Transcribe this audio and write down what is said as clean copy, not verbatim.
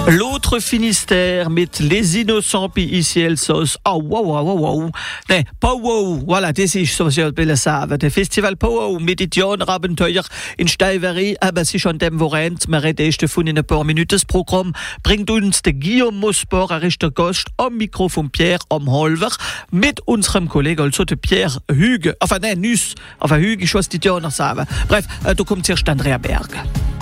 L'autre Finistère mit les innocents puis ici elle sauce. Oh wow. Nee, Powwow. Voilà, das ist so was ich will sagen. Der Festival Powwow mit Abenteuer in Steiverie, aber sie schon dem Vorent, man redet erst davon in ein paar Minuten. Das Programm bringt uns der Guillaume Mospor, er ist der Gast am Mikro von Pierre am Holver mit unserem Kollegen, also der Pierre Hüge. Enfin, nein, Nüss. Enfin, Hüge, ich weiß die noch sagen. Bref, da kommt zuerst Andrea Berg.